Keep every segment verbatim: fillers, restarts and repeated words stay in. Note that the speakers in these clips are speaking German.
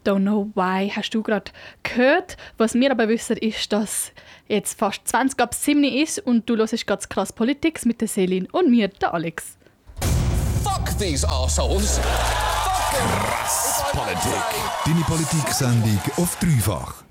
Don't Know Why hast du gerade gehört. Was wir aber wissen, ist, dass jetzt fast zwanzig ab sieben ist und du hörst ganz krass Politik mit der Selin und mir, der Alex. Fuck these assholes! Krass Politik. Deine Politik-Sendung auf dreifach.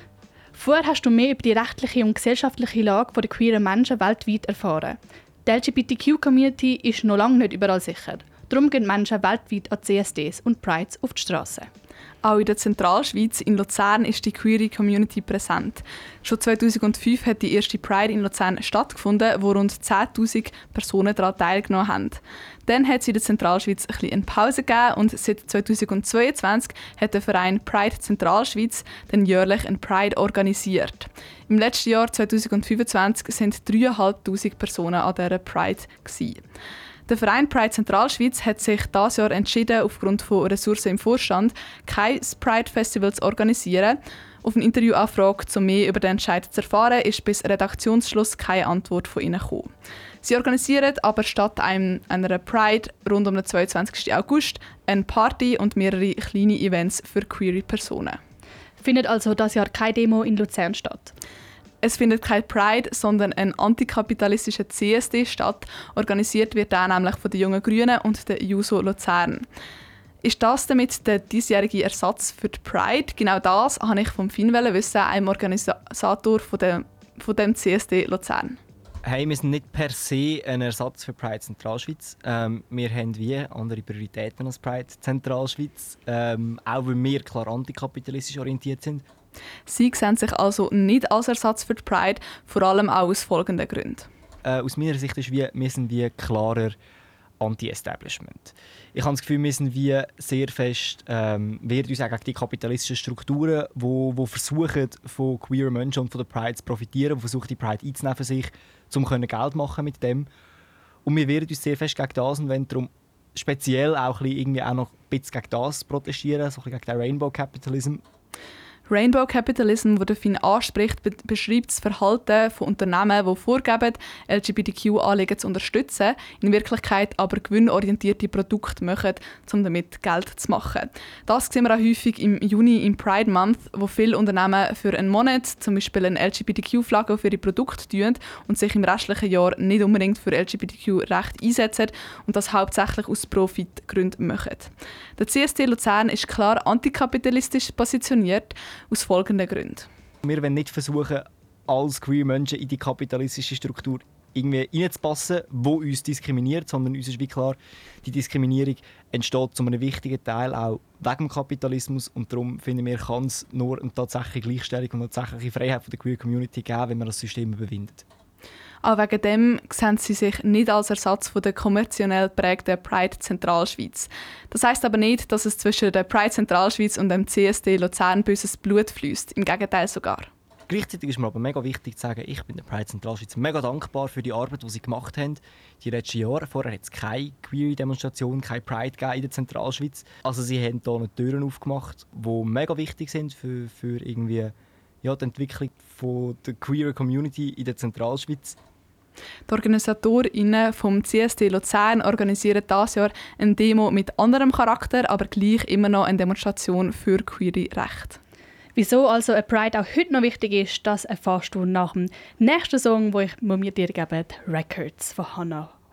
Vorher hast du mehr über die rechtliche und gesellschaftliche Lage der queeren Menschen weltweit erfahren. Die L G B T Q-Community ist noch lange nicht überall sicher. Darum gehen Menschen weltweit an C S Ds und Prides auf die Straße. Auch in der Zentralschweiz, in Luzern, ist die queere Community präsent. Schon zweitausendfünf hat die erste Pride in Luzern stattgefunden, wo rund zehntausend Personen daran teilgenommen haben. Dann hat es in der Zentralschweiz ein bisschen eine Pause gegeben und seit zweitausendzweiundzwanzig hat der Verein Pride Zentralschweiz dann jährlich eine Pride organisiert. Im letzten Jahr zweitausendfünfundzwanzig waren dreitausendfünfhundert Personen an dieser Pride gewesen. Der Verein Pride Zentralschweiz hat sich dieses Jahr entschieden, aufgrund von Ressourcen im Vorstand kein Pride Festival zu organisieren. Auf eine Interviewanfrage, um mehr über den Entscheid zu erfahren, ist bis Redaktionsschluss keine Antwort von ihnen gekommen. Sie organisieren aber statt einem, einer Pride rund um den zweiundzwanzigsten August eine Party und mehrere kleine Events für queere Personen. Findet also dieses Jahr keine Demo in Luzern statt? Es findet kein Pride, sondern ein antikapitalistischer C S D statt. Organisiert wird der nämlich von den Jungen Grünen und der Juso Luzern. Ist das damit der diesjährige Ersatz für die Pride? Genau das wollte ich vom Finn wissen, einem Organisator von dem, von dem C S D Luzern. Hey, wir sind nicht per se ein Ersatz für Pride Zentralschweiz. Ähm, wir haben wie andere Prioritäten als Pride Zentralschweiz, ähm, auch weil wir klar antikapitalistisch orientiert sind. Sie sehen sich also nicht als Ersatz für die Pride, vor allem auch aus folgenden Gründen. Äh, aus meiner Sicht ist wie, wir sind wie klarer Anti-Establishment. Ich habe das Gefühl, wir sind wie sehr fest, ähm, wehren uns auch gegen die kapitalistischen Strukturen, die wo, wo versuchen, von queeren Menschen und von der Pride zu profitieren, die versuchen, die Pride einzunehmen für sich, um Geld zu machen mit dem. Und wir wehren uns sehr fest gegen das und wollen darum speziell auch, ein bisschen irgendwie auch noch ein bisschen gegen das protestieren, so ein bisschen gegen den Rainbow Capitalism. Rainbow Capitalism, das Finn anspricht, be- beschreibt das Verhalten von Unternehmen, die vorgeben, L G B T Q-Anliegen zu unterstützen, in Wirklichkeit aber gewinnorientierte Produkte machen, um damit Geld zu machen. Das sehen wir auch häufig im Juni im Pride Month, wo viele Unternehmen für einen Monat zum Beispiel eine L G B T Q-Flagge für ihre Produkte tun und sich im restlichen Jahr nicht unbedingt für L G B T Q-Recht einsetzen und das hauptsächlich aus Profitgründen machen. Der C S D Luzern ist klar antikapitalistisch positioniert, aus folgenden Gründen. Wir wollen nicht versuchen, als queer Menschen in die kapitalistische Struktur irgendwie reinzupassen, die uns diskriminiert, sondern uns ist wie klar, die Diskriminierung entsteht zu einem wichtigen Teil auch wegen dem Kapitalismus und darum finden wir, kann es nur eine tatsächliche Gleichstellung und eine tatsächliche Freiheit von der queer Community geben, wenn man das System überwindet. Auch wegen dem sehen sie sich nicht als Ersatz von der kommerziell geprägten Pride Zentralschweiz. Das heisst aber nicht, dass es zwischen der Pride Zentralschweiz und dem C S D Luzern böses Blut fließt. Im Gegenteil sogar. Gleichzeitig ist mir aber mega wichtig zu sagen, ich bin der Pride Zentralschweiz mega dankbar für die Arbeit, die sie gemacht haben die letzten Jahre. Vorher hat es keine Queer-Demonstration, keine Pride gegeben in der Zentralschweiz. Also sie haben hier Türen aufgemacht, die mega wichtig sind für, für irgendwie, ja, die Entwicklung von der queer Community in der Zentralschweiz. Die OrganisatorInnen vom C S D Luzern organisieren dieses Jahr eine Demo mit anderem Charakter, aber gleich immer noch eine Demonstration für queere Rechte. Wieso also eine Pride auch heute noch wichtig ist, das erfährst du nach dem nächsten Song, wo ich wo mir dir gebe, Records von Hannah.